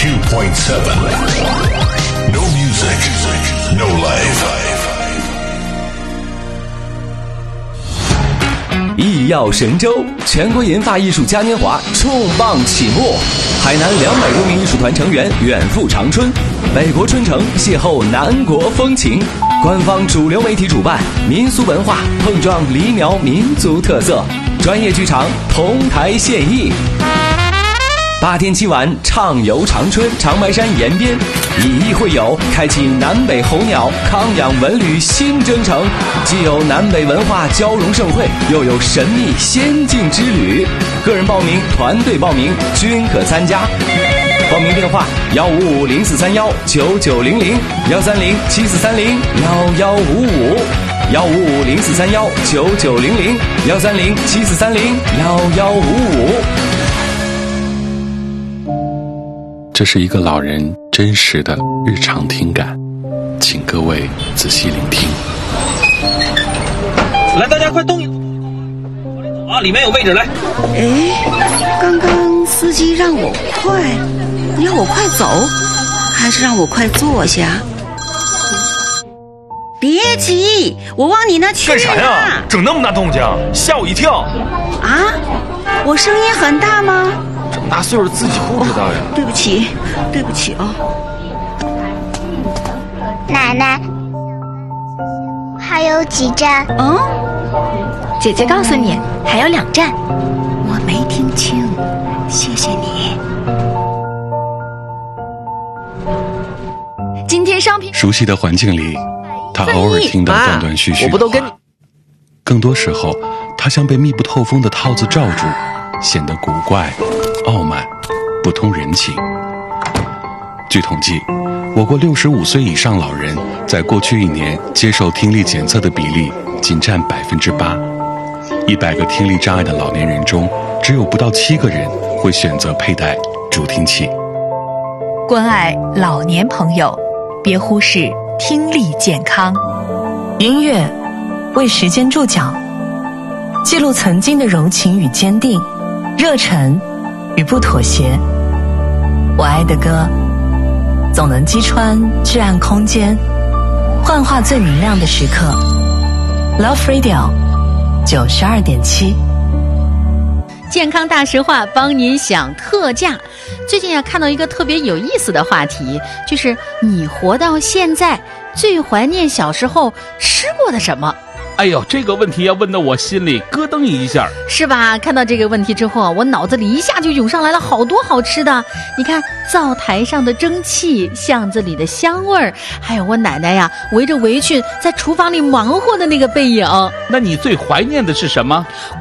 No music, no life. 艺耀神州全国研发艺术嘉年华重磅启幕，海南200多名艺术团成员远赴长春，北国春城邂逅南国风情。官方主流媒体主办，民俗文化碰撞黎苗民族特色，专业剧场同台献艺。8天7晚畅游长春长白山沿边，以艺会友，开启南北候鸟康养文旅新征程。既有南北文化交融盛会，又有神秘仙境之旅。个人报名、团队报名均可参加。报名电话155-0431-990-130-7430-115-0430-990-130-7430-1155。 这是一个老人真实的日常听感，请各位仔细聆听。 来，大家快动啊！里面有位置，来。 刚刚司机让我快，要我快走，还是让我快坐下？别急，我往你那去。 干啥呀？整那么大动静，吓我一跳。 啊？我声音很大吗？ 这么大岁数自己不知道呀。 对不起啊。 奶奶，还有几站？ 姐姐告诉你，还有2站。 我没听清，谢谢你。 今天商品熟悉的环境里，他偶尔听到断断续续的话， 我不都跟你。 更多时候，他像被密不透风的套子罩住，显得古怪、傲慢、不通人情。据统计，我国65岁以上老人在过去1年接受听力检测的比例仅占8%，100个听力障碍的老年人中，只有不到7个人会选择佩戴助听器。 关爱老年朋友，别忽视听力健康。音乐为时间注脚，记录曾经的柔情与坚定，热忱与不妥协。我爱的歌总能击穿至暗空间，幻化最明亮的时刻。 Love Radio 92.7， 健康大实话帮您享特价。最近看到一个特别有意思的话题，就是你活到现在最怀念小时候吃过的什么？ 哎呦，这个问题要问到我心里咯噔一下， 是吧？看到这个问题之后，我脑子里一下就涌上来了好多好吃的。你看，灶台上的蒸汽，巷子里的香味儿，还有我奶奶呀围着围裙在厨房里忙活的那个背影。 那你最怀念的是什么？